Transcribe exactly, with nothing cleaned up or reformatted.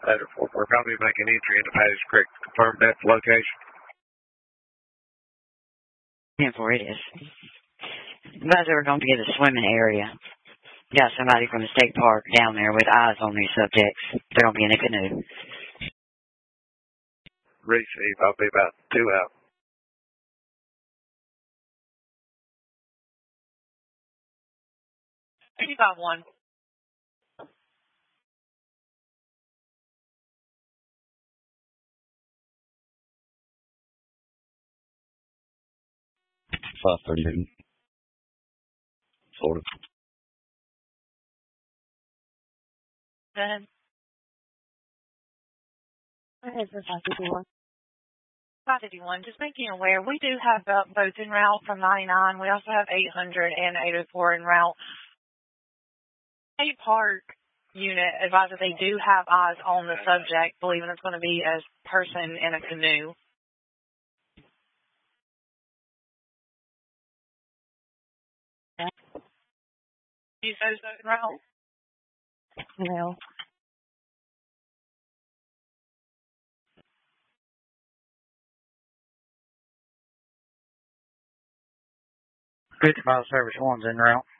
Item four four, copy, making entry into Paddy's Creek. Confirm depth location. ten four it is. Advise we're going to get a swimming area. Got somebody from the state park down there with eyes on these subjects. They're going to be in a canoe. Receive, I'll be about two out. eighty-five one. five thirty-eight. Sort of. Go ahead. Go ahead for five fifty-one. five fifty-one. Just making you aware, we do have uh, boats en route from ninety-nine. We also have eight hundred and eight oh four en route. State Park unit advised that they do have eyes on the subject, believing it's going to be a person in a canoe. Use those boats en route? No. fifty mile service one's en route.